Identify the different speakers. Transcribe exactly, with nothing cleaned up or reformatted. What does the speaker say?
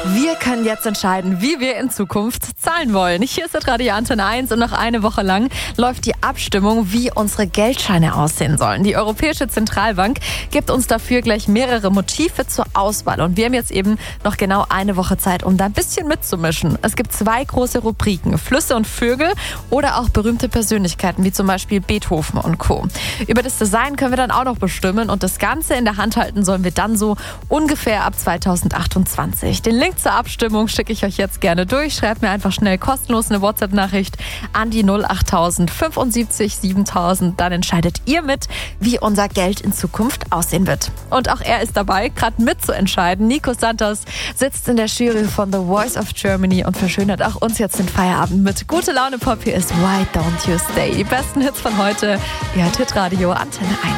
Speaker 1: Wir können jetzt entscheiden, wie wir in Zukunft zahlen wollen. Hier ist das Radio Antenne eins und noch eine Woche lang läuft die Abstimmung, wie unsere Geldscheine aussehen sollen. Die Europäische Zentralbank gibt uns dafür gleich mehrere Motive zur Auswahl. Und wir haben jetzt eben noch genau eine Woche Zeit, um da ein bisschen mitzumischen. Es gibt zwei große Rubriken, Flüsse und Vögel oder auch berühmte Persönlichkeiten, wie zum Beispiel Beethoven und Co. Über das Design können wir dann auch noch bestimmen und das Ganze in der Hand halten sollen wir dann so ungefähr ab zweitausendachtundzwanzig. Den Link zur Abstimmung schicke ich euch jetzt gerne durch. Schreibt mir einfach schnell kostenlos eine WhatsApp-Nachricht an die null achttausend fünfundsiebzig siebentausend. Dann entscheidet ihr mit, wie unser Geld in Zukunft aussehen wird. Und auch er ist dabei, gerade mitzuentscheiden. Nico Santos sitzt in der Jury von The Voice of Germany und verschönert auch uns jetzt den Feierabend mit Gute Laune Pop. Hier ist Why Don't You Stay? Die besten Hits von heute. Ihr hört Hitradio Antenne eins.